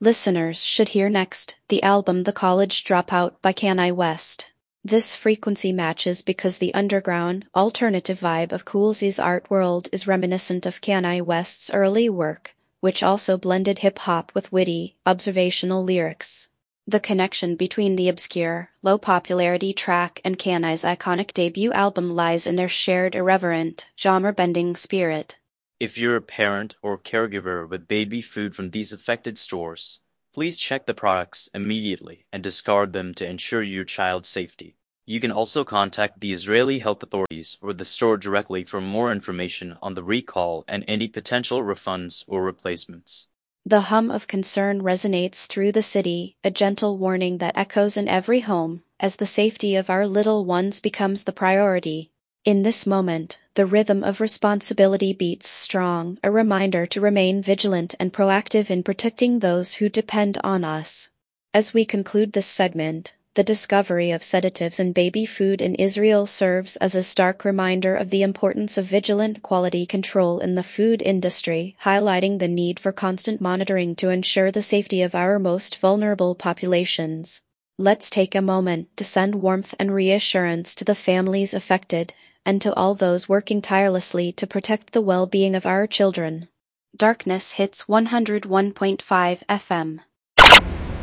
Listeners should hear next the album The College Dropout by Kanye West. This frequency matches because the underground, alternative vibe of Coolsy's art world is reminiscent of Kanye West's early work, which also blended hip-hop with witty, observational lyrics. The connection between the obscure, low-popularity track and Kanye's iconic debut album lies in their shared irreverent, genre-bending spirit. If you're a parent or caregiver with baby food from these affected stores, please check the products immediately and discard them to ensure your child's safety. You can also contact the Israeli health authorities or the store directly for more information on the recall and any potential refunds or replacements. The hum of concern resonates through the city, a gentle warning that echoes in every home, as the safety of our little ones becomes the priority. In this moment, the rhythm of responsibility beats strong, a reminder to remain vigilant and proactive in protecting those who depend on us. As we conclude this segment, the discovery of sedatives in baby food in Israel serves as a stark reminder of the importance of vigilant quality control in the food industry, highlighting the need for constant monitoring to ensure the safety of our most vulnerable populations. Let's take a moment to send warmth and reassurance to the families affected, and to all those working tirelessly to protect the well-being of our children. Darkness Hits 101.5 FM